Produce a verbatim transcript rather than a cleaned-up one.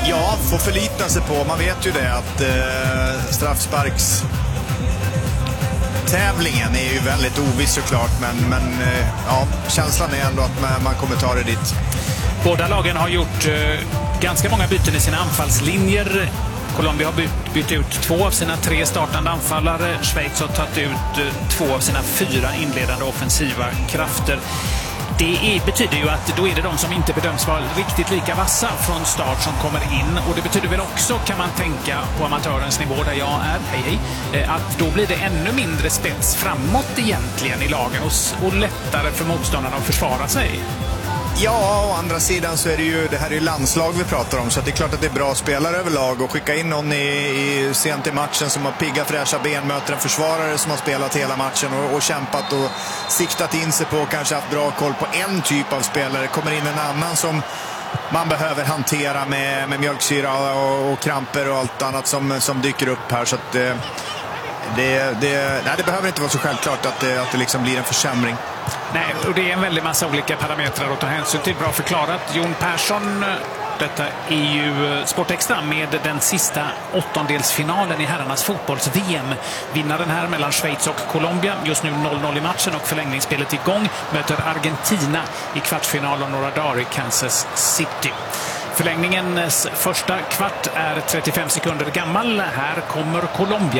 Ja, får förlita sig på. Man vet ju det att eh, straffsparks tävlingen är ju väldigt oviss såklart, men, men eh, ja, känslan är ändå att man, man kommer ta det dit. Båda lagen har gjort eh, ganska många byten i sina anfallslinjer. Colombia har bytt, bytt ut två av sina tre startande anfallare. Schweiz har tagit ut eh, två av sina fyra inledande offensiva krafter. Det är, betyder ju att då är det de som inte bedöms vara riktigt lika vassa från start som kommer in. Och det betyder väl också, kan man tänka, på amatörens nivå där jag är, hej hej, att då blir det ännu mindre spets framåt egentligen i lagen och, och lättare för motståndarna att försvara sig. Ja, å andra sidan så är det ju, det här är ju landslag vi pratar om, så att det är klart att det är bra spelare överlag, och skicka in någon i, i sent i matchen som har pigga fräscha ben, möter en försvarare som har spelat hela matchen och, och kämpat och siktat in sig på och kanske haft bra koll på en typ av spelare. Kommer in en annan som man behöver hantera med, med mjölksyra och, och kramper och allt annat som, som dyker upp här, så att eh, det, det, nej, det behöver inte vara så självklart att det, att det liksom blir en försämring. Nej, och det är en väldig massa olika parametrar att ta hänsyn till. Bra förklarat. Jon Persson, detta är ju Sportextra med den sista åttondelsfinalen i herrarnas fotbolls-V M. Vinnaren här mellan Schweiz och Colombia. Just nu noll noll i matchen och förlängningsspelet igång. Möter Argentina i kvartsfinal om några dagar i Kansas City. Förlängningens första kvart är trettiofem sekunder gammal. Här kommer Colombia.